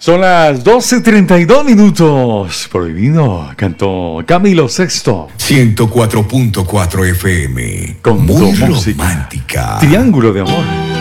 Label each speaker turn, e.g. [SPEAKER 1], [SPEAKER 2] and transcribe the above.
[SPEAKER 1] Son las 12:32. Prohibido, cantó Camilo Sexto.
[SPEAKER 2] 104.4 FM.
[SPEAKER 1] Con
[SPEAKER 2] Muy
[SPEAKER 1] tu música.
[SPEAKER 2] romántica.
[SPEAKER 1] Triángulo de amor.